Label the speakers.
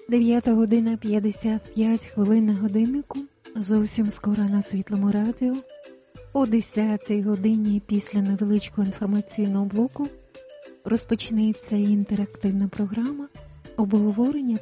Speaker 1: 9 година 55 хвилин на годиннику. Зовсім скоро на Світлому радіо. О 10 годині після невеличкого інформаційного блоку розпочнеться інтерактивна програма обговорення